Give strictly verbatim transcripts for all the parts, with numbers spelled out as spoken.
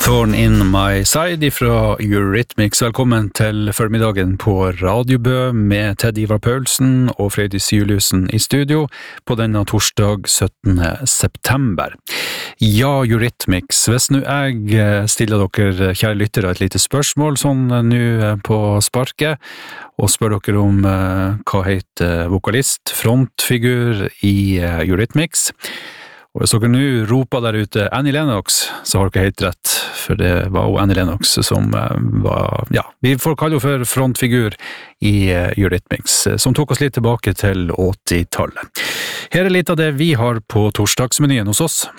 Thorn in my side fra Eurythmics. Velkommen til formiddagen på Radio Bø med Ted Ivar Paulsen og Frøydis Juliussen i studio på denne torsdag syttende september. Ja, Eurythmics, hvis nu jeg stiller dere, kjære lyttere, et lite spørsmål sånn nu på sparket, og spør dere om uh, hva heter vokalist, frontfigur i uh, Eurythmics. Og hvis dere nå roper der ute Annie Lennox, så har dere helt rett, for det var jo Annie Lennox som var, ja, vi får kalle henne for frontfigur i Eurythmics, som tok oss litt tilbake til åttitallet. Her er litt av det vi har på torsdagsmenyen hos oss.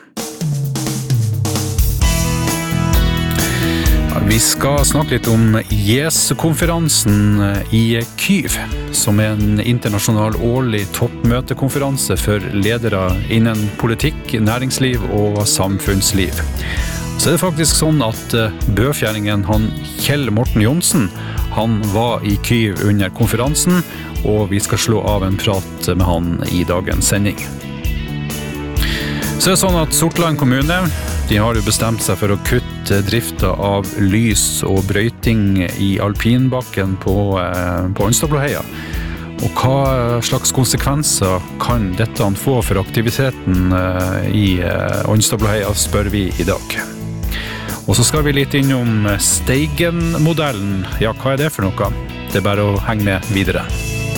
Vi skal snakke litt om Jesu-konferansen i Kyiv, som er en internasjonal årlig toppmøtekonferanse for ledere innen politikk, næringsliv og samfunnsliv. Så er det faktisk sånn at bøfjæringen, han Kjell Morten Johnsen, han var i Kyiv under konferansen, og vi skal slå av en prat med han i dagens sending. Så er det sånn at Sortland kommune, de har jo bestemt seg for å kutte drifta av lys og brøyting i alpinbakken på, eh, på Ønstadblåheia. Og hva slags konsekvenser kan dette få for aktiviteten eh, i eh, Ønstadblåheia, spør vi i dag. Og så skal vi litt innom Steigen-modellen. Ja, hva er det for noe? Det er bare å henge med videre.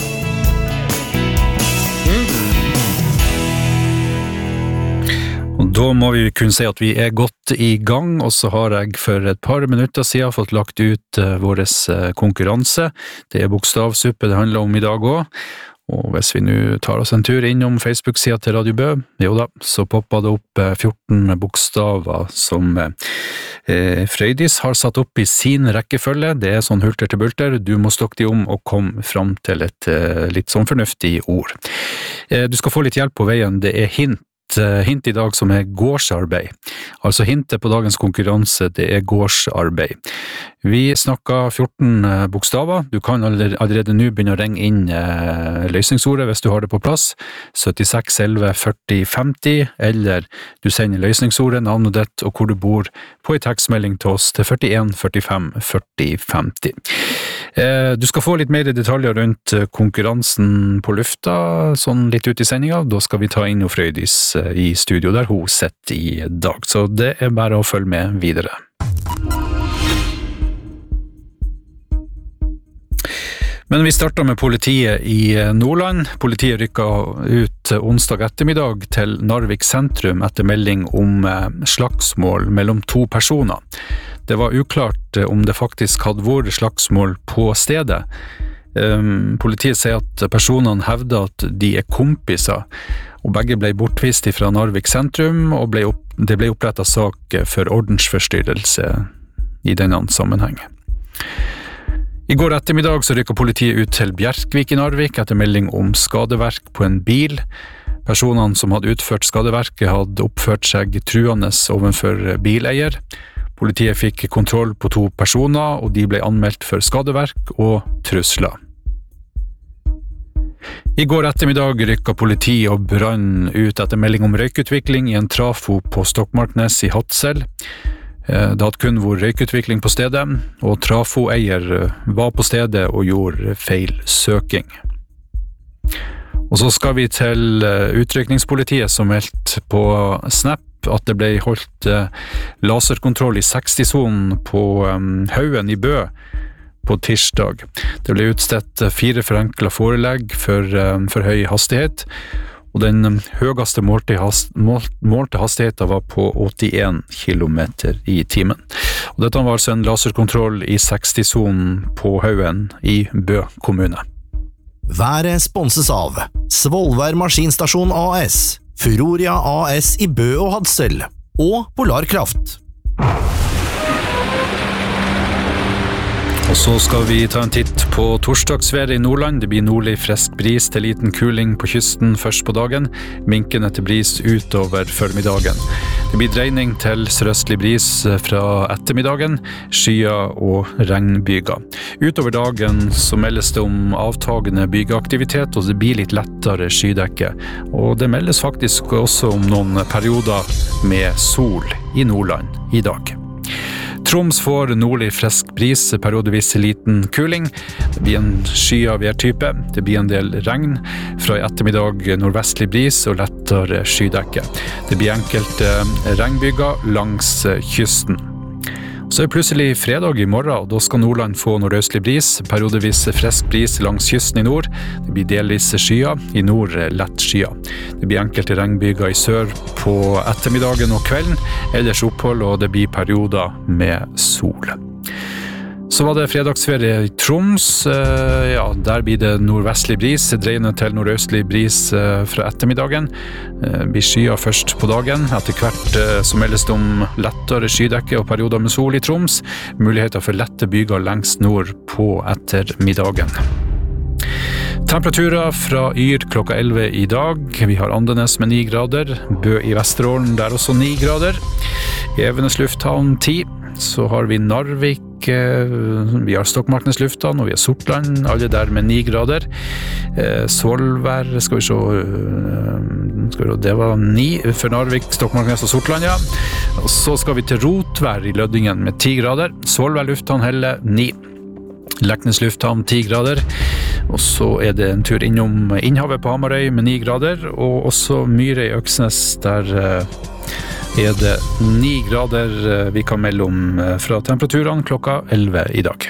Og da må vi kunne si at vi er godt i gang, og så har jeg for et par minutter siden fått lagt ut uh, vår uh, konkurranse. Det er bokstavsuppe det handler om i dag også. Og hvis vi nå tar oss en tur innom Facebook-siden til Radio Bø, jo da, så popper det opp uh, fjorten bokstaver som uh, Frøydis har satt opp i sin rekkefølge. Det er sånn hulter til bulter. Du må stokke de om og komme fram til et uh, litt sånn fornuftig ord. Uh, du skal få litt hjelp på veien. Det er hint. Hint i dag som er gårdsarbeid. Altså hintet på dagens konkurranse, det er gårdsarbeid. Vi snakker fjorten bokstaver. Du kan allerede nå begynne å ringe inn løsningsordet hvis du har det på plass. syttiseks elleve førti femti, eller du sender løsningsordet, navnet ditt og hvor du bor på en tekstmelding til oss til førtien førtifem førti femti. Du skal få litt mer detaljer rundt konkurransen på lufta, sånn litt ut i sendinga. Da skal vi ta inn og Frøydis i studio der hun sitter i dag. Så det er bare å følge med videre. Men vi starter med politiet i Nordland. Politiet rykket ut onsdag ettermiddag til Narvik sentrum etter melding om slagsmål mellom to personer. Det var uklart om det faktisk hadde vært slagsmål på stedet. Um, politiet sier at personene hevder at de er kompiser, og begge ble bortvist fra Narvik sentrum, og ble opp, det ble opprettet sak for ordensforstyrrelse i denne sammenheng. I går ettermiddag så rykket politiet ut til Bjerkvik i Narvik etter melding om skadeverk på en bil. Personene som hadde utført skadeverket hadde oppført seg truende overfor bileier. Politiet fikk kontroll på to personer, og de ble anmeldt for skadeverk og trusler. I går ettermiddag rykket politi og brann ut etter melding om røykutvikling i en trafo på Stokmarknes i Hadsel. Det hadde kun vært røykutvikling på stedet, og trafoeier var på stedet og gjorde feil søking. Og så skal vi til utrykningspolitiet som meldte på Snap at det ble holdt laserkontroll i seksti-sonen på Haugen i Bø på tirsdag. Det ble utstedt fire forenklet forelegg for, for høy hastighet, og den høyeste målte, hast, målte hastigheten var på åttien kilometer i timen. Og dette var altså en laserkontroll i seksti-sonen på Haugen i Bø kommune. Været sponses av Svolvær Maskinstasjon A S, Furoria A S i Bø og Hadsel, og Polarkraft. Og så skal vi ta en titt på torsdagsværet i Nordland. Det blir nordlig frisk bris til liten kuling på kysten først på dagen, minkende til bris utover formiddagen. Det blir dreining til sørøstlig bris fra ettermiddagen, skyer og regnbyger. Utover dagen så meldes det om avtagende bygeaktivitet, og det blir litt lettere skydekke. Og det meldes faktisk også om noen perioder med sol i Nordland i dag. Troms får nordlig frisk bris, periodevis liten kuling. Det blir en skyet værtype. Det blir en del regn. Fra i ettermiddag nordvestlig bris og lettere skydekke. Det blir enkelte regnbyger langs kysten. Så er det plutselig fredag i morgen, og da skal Nordland få nordøstlig bris, periodevis frisk bris langs kysten i nord. Det blir delvis skyet, i nord lett skyet. Det blir enkelte regnbyger i sør på ettermiddagen og kvelden, ellers opphold, og det blir perioder med sol. Så var det fredagsferie i Troms. Ja, der blir det nordvestlig bris, dreiende til nordøstlig bris fra ettermiddagen. Det blir skyet først på dagen. Etter hvert så meldes det om lettere skydekke og perioder med sol i Troms. Muligheter for lette byger lengst nord på ettermiddagen. Temperaturer fra Yr klokka elleve i dag. Vi har Andenes med ni grader. Bø i Vesterålen, der også ni grader. Evenes lufthavn ti. Så har vi Narvik, vi har Stokmarknes lufthavn, og vi har Sortland, alle der med ni grader. Svolvær, skal vi se, skal vi se, det var ni for Narvik, Stokmarknes og Sortland, ja. Og så skal vi til Rotvær i Løddingen med ti grader. Svolvær lufthavn Helle, ni. Leknes lufthavn, ti grader. Og så er det en tur innom Innhavet på Hamarøy med ni grader, og også Myre i Øksnes, der er det ni grader vi kan melde om fra temperaturene klokka elleve i dag.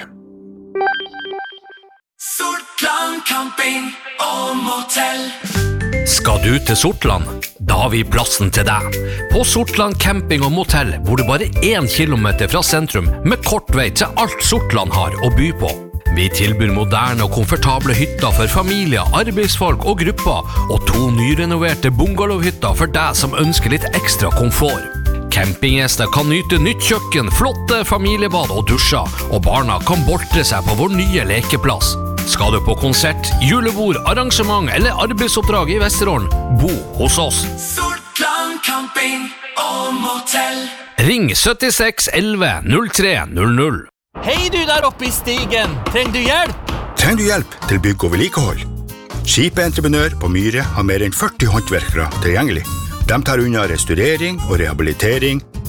Sortland camping og motell. Skal du til Sortland? Da har vi plassen til deg. På Sortland camping og motell bor du bare én kilometer fra sentrum med kort vei til alt Sortland har å by på. Vi tilbyr moderne og komfortable hytter for familier, arbeidsfolk og grupper, og to nyrenoverte bungalowhytter for deg som ønsker litt ekstra komfort. Campinggjester kan nyte nytt kjøkken, flotte familiebad og dusjer, og barna kan boltre seg på vår nye lekeplass. Skal du på konsert, julebord, arrangement eller arbeidsoppdrag i Vesterålen, bo hos oss. Sortland camping og motell. Ring syttiseks elleve null tre null null. Hei du der oppe i stigen, trenger du hjelp? Trenger du hjelp til bygg og vedlikehold? Skipeentreprenør på Myre har mer enn førti håndverkere tilgjengelig. De tar unna restaurering og rehabilitering